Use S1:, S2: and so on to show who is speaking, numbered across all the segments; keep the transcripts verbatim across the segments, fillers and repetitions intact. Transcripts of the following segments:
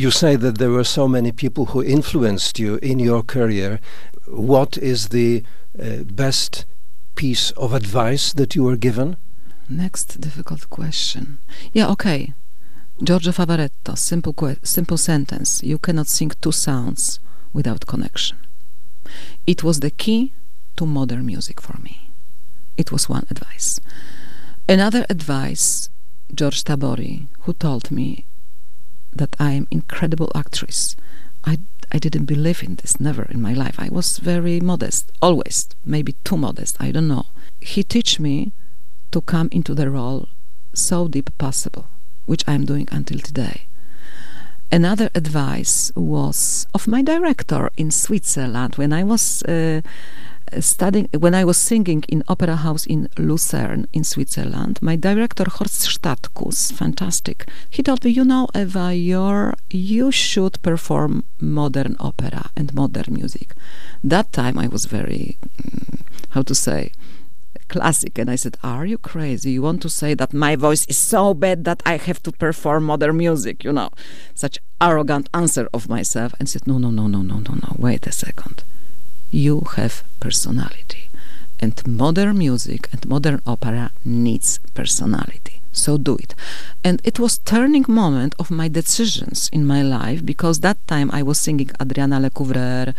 S1: You say that there were so many people who influenced you in your career. What is the uh, best piece of advice that you were given?
S2: Next difficult question. Yeah, okay. Giorgio Favaretto, simple, que simple sentence. You cannot sing two sounds without connection. It was the key to modern music for me. It was one advice. Another advice, George Tabori, who told me that I am incredible actress. I, I didn't believe in this, never in my life. I was very modest, always, maybe too modest, I don't know. He taught me to come into the role so deep possible, which I'm doing until today. Another advice was of my director in Switzerland when I was uh, studying, when I was singing in Opera House in Lucerne in Switzerland. My director Horst Stadtkus, fantastic. He told me, you know, Eva, you're, you should perform modern opera and modern music. That time I was very, mm, how to say, classic, and I said, are you crazy? You want to say that my voice is so bad that I have to perform modern music, you know? Such arrogant answer of myself, and said, no, no, no, no, no, no, no, wait a second. You have personality, and modern music and modern opera needs personality. So do it. And it was turning moment of my decisions in my life, because that time I was singing Adriana Lecouvreur,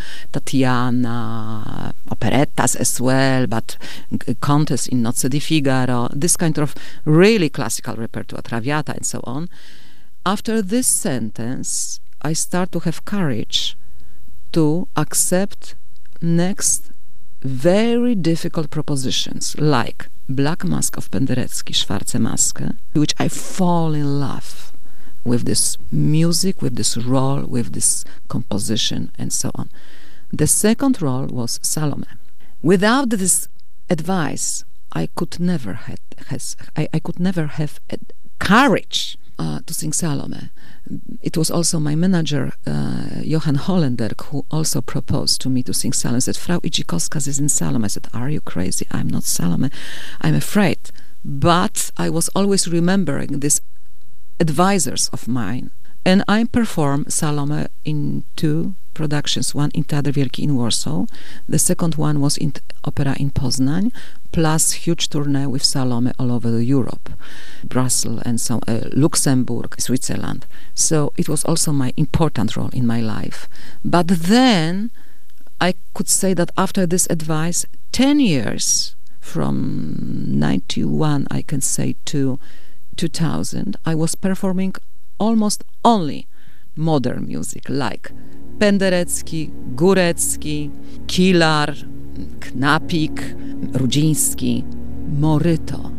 S2: Tatiana, operettas as well, but contests in Nozze di Figaro, this kind of really classical repertoire, Traviata and so on. After this sentence, I start to have courage to accept next very difficult propositions, like Black Mask of Penderecki, Schwarze Maske, which I fall in love with this music, with this role, with this composition, and so on. The second role was Salome. Without this advice, I could never had has I, I could never have courage uh, to sing Salome. It was also my manager, uh, Johan Hollander, who also proposed to me to sing Salome. He said, Frau Idzikowska is in Salome. I said, are you crazy? I'm not Salome. I'm afraid. But I was always remembering these advisors of mine. And I performed Salome in two productions, one in Teatr Wielki in Warsaw, the second one was in opera in Poznań, plus huge tournée with Salome all over Europe, Brussels and so uh, Luxembourg, Switzerland. So it was also my important role in my life. But then I could say that after this advice, ten years from ninety-one, I can say, to two thousand, I was performing almost only modern music, like Penderecki, Górecki, Kilar, Knapik, Rudziński, Moryto.